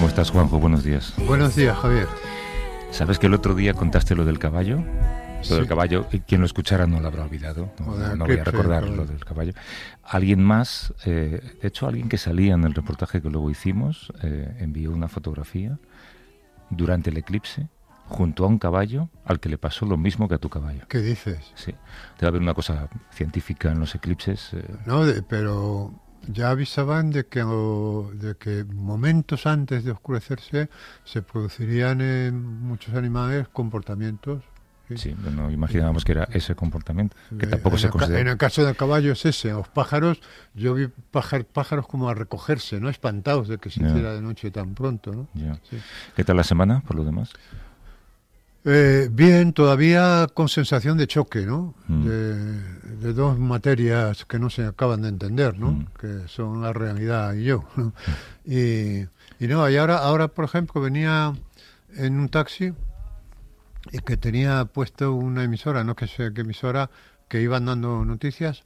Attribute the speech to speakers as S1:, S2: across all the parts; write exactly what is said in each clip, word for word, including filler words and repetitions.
S1: estás, Juanjo? Buenos días.
S2: Buenos días, Javier.
S1: ¿Sabes que el otro día contaste lo del caballo? Lo
S2: Sí.
S1: del caballo, y quien lo escuchara no lo habrá olvidado. No,
S2: Joder,
S1: no
S2: qué
S1: voy a recordar
S2: feo,
S1: lo del caballo. Alguien más, eh, de hecho, alguien que salía en el reportaje que luego hicimos, eh, envió una fotografía durante el eclipse junto a un caballo al que le pasó lo mismo que a tu caballo.
S2: ¿Qué dices?
S1: Sí. Debe haber una cosa científica en los eclipses. Eh.
S2: No, de, pero ya avisaban de que, o, de que momentos antes de oscurecerse se producirían en muchos animales comportamientos. Sí,
S1: sí bueno, imaginábamos que era ese comportamiento, que tampoco
S2: en
S1: se
S2: el,
S1: considera.
S2: En el caso del caballo es ese. Los pájaros, yo vi pájar, pájaros como a recogerse, ¿no? Espantados de que se
S1: Yeah.
S2: hiciera de noche tan pronto, ¿no?
S1: Yeah.
S2: Sí.
S1: ¿Qué tal la semana, por lo demás?
S2: Eh, bien, todavía con sensación de choque, ¿no?
S1: Mm.
S2: De, de dos materias que no se acaban de entender, ¿no?
S1: Mm.
S2: Que son la realidad y yo, ¿no? Y, y no, y ahora, ahora, por ejemplo, venía en un taxi y que tenía puesto una emisora, no que sé qué emisora, que iban dando noticias,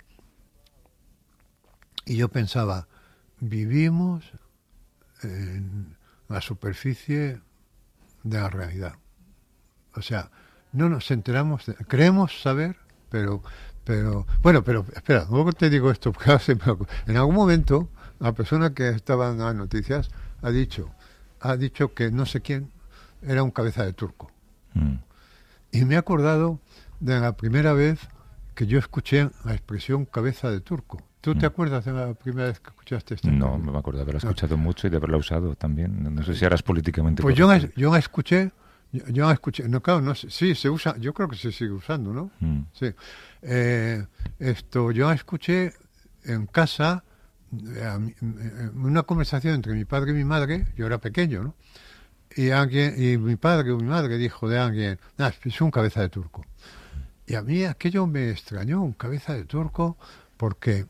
S2: y yo pensaba, vivimos en la superficie de la realidad. O sea, no nos enteramos, de, creemos saber, pero, pero, bueno, pero espera, luego te digo esto, porque ahora se me ocurre. En algún momento la persona que estaba en las noticias ha dicho, ha dicho que no sé quién era un cabeza de turco.
S1: Mm.
S2: Y me he acordado de la primera vez que yo escuché la expresión cabeza de turco. ¿Tú te acuerdas de la primera vez que escuchaste esta
S1: No,
S2: expresión?
S1: me acuerdo de haberla
S2: No.
S1: escuchado mucho y de haberla usado también. No, no sé si eras políticamente
S2: Pues yo,
S1: correcto.
S2: la- yo la escuché, yo, yo la escuché, no, claro, no sé, sí, se usa, yo creo que se sigue usando, ¿no?
S1: Mm.
S2: Sí. Eh, esto, yo la escuché en casa, eh, a mi- eh, una conversación entre mi padre y mi madre, yo era pequeño, ¿no? Y alguien, y mi padre o mi madre dijo de alguien, ah, es un cabeza de turco. Y a mí aquello me extrañó, un cabeza de turco, porque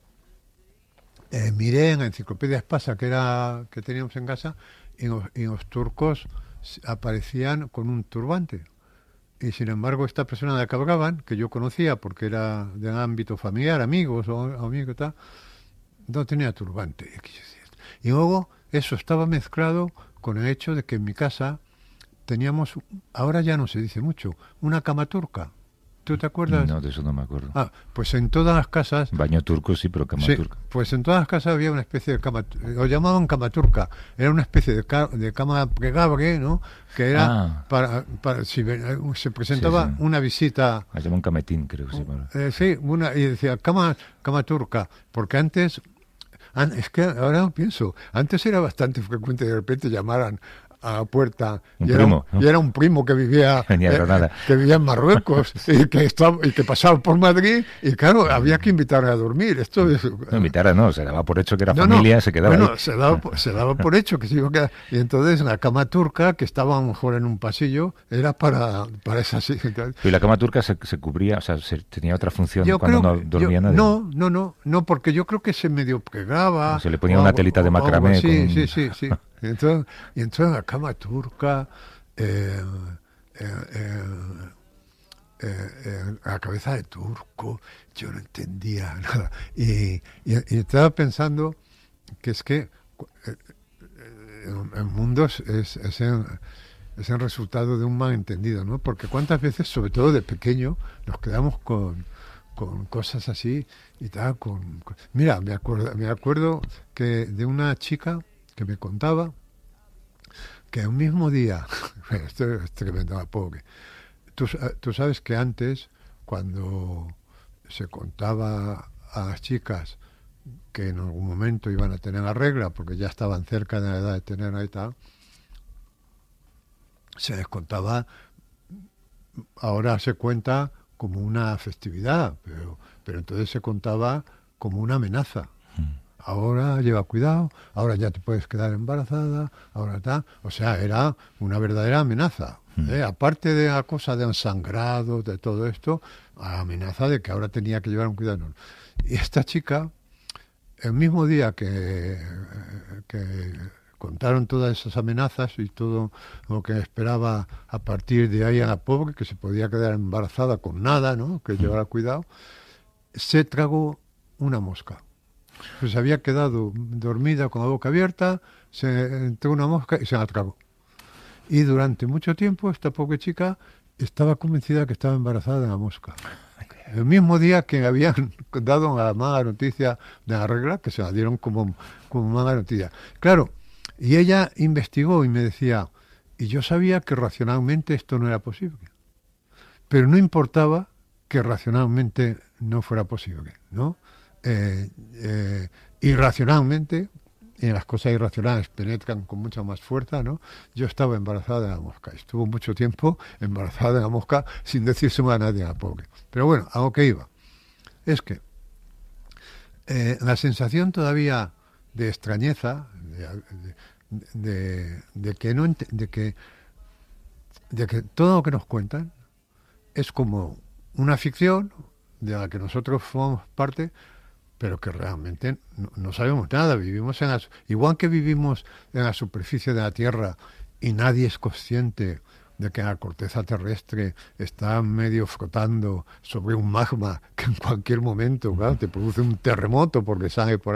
S2: eh, miré en la enciclopedia Espasa que era que teníamos en casa, y los, y los turcos aparecían con un turbante. Y sin embargo, esta persona de la que hablaban, que yo conocía porque era del ámbito familiar, amigos o amigos, tal, no tenía turbante. Y luego eso estaba mezclado con el hecho de que en mi casa teníamos, ahora ya no se dice mucho, una cama turca. ¿Tú te acuerdas?
S1: No, de eso no me acuerdo.
S2: Ah, pues en todas las casas...
S1: Baño turco sí, pero cama
S2: Sí,
S1: turca.
S2: pues en todas las casas había una especie de cama, lo llamaban cama turca, era una especie de, ca, de cama plegable, ¿no? Que era
S1: Ah.
S2: para, para si ven, se presentaba
S1: Sí, sí.
S2: una visita,
S1: La llaman cametín, creo que sí. Bueno.
S2: eh, sí, una, y decía cama, cama turca, porque antes, an, es que ahora lo pienso, antes era bastante frecuente de repente llamaran a la puerta
S1: Un
S2: y,
S1: primo,
S2: era,
S1: ¿no?
S2: y era un primo que vivía
S1: Venía de
S2: eh,
S1: Granada.
S2: que vivía en Marruecos y que estaba y que pasaba por Madrid y claro había que invitarle a dormir. Esto es,
S1: No, invitara no, se daba por hecho que era
S2: no,
S1: familia,
S2: no.
S1: se quedaba
S2: bueno,
S1: ahí.
S2: se daba, por- se daba por hecho que se iba a quedar. Y entonces la cama turca, que estaba a lo mejor en un pasillo, era para, para esa sí.
S1: Y la cama turca se, se cubría, o sea, se, tenía otra función
S2: Yo
S1: cuando
S2: creo
S1: no
S2: que-
S1: dormía
S2: yo-
S1: nadie.
S2: No, no, no, no, porque yo creo que se medio plegaba.
S1: Se le ponía
S2: o
S1: una
S2: algo-
S1: telita de
S2: o algo
S1: macramé
S2: así,
S1: con-
S2: Sí, sí, sí. Y entonces, y entonces la cama turca, eh, eh, eh, eh, eh, la cabeza de turco, yo no entendía nada. Y, y- y estaba pensando que es que eh, eh, el mundo es, es, es el, es el resultado de un malentendido, ¿no? Porque cuántas veces, sobre todo de pequeño, nos quedamos con, con cosas así y tal. Con, con- Mira, me acuerdo, me acuerdo que de una chica que me contaba que el mismo día, esto es tremendo, la pobre, tú, tú sabes que antes, cuando se contaba a las chicas que en algún momento iban a tener la regla, porque ya estaban cerca de la edad de tenerla y tal, se les contaba, ahora se cuenta como una festividad, pero, pero entonces se contaba como una amenaza. Ahora lleva cuidado, ahora ya te puedes quedar embarazada, ahora está, o sea, era una verdadera amenaza. ¿eh? Aparte de la cosa de sangrado, de todo esto, la amenaza de que ahora tenía que llevar un cuidado. Y esta chica, el mismo día que, que contaron todas esas amenazas y todo lo que esperaba a partir de ahí a la pobre, que se podía quedar embarazada con nada, ¿no? Que llevara cuidado, se tragó una mosca. pues había quedado dormida con la boca abierta, se entró una mosca y se la tragó. Y durante mucho tiempo esta pobre chica estaba convencida que estaba embarazada de la mosca. El mismo día que habían dado la mala noticia de la regla, que se la dieron como, como mala noticia. Claro, y ella investigó y me decía, y yo sabía que racionalmente esto no era posible. Pero no importaba que racionalmente no fuera posible, ¿no? Eh, eh, irracionalmente, y las cosas irracionales penetran con mucha más fuerza, ¿no? Yo estaba embarazada de la mosca. Estuvo mucho tiempo embarazada de la mosca sin decírselo a nadie, a la pobre. Pero bueno, a lo que iba. Es que eh, la sensación todavía de extrañeza, de, de, de, de que no de que, de que todo lo que nos cuentan es como una ficción de la que nosotros formamos parte, pero que realmente no, no sabemos nada. Vivimos en la, igual que vivimos en la superficie de la Tierra y nadie es consciente de que la corteza terrestre está medio flotando sobre un magma que en cualquier momento, claro, te produce un terremoto porque sale por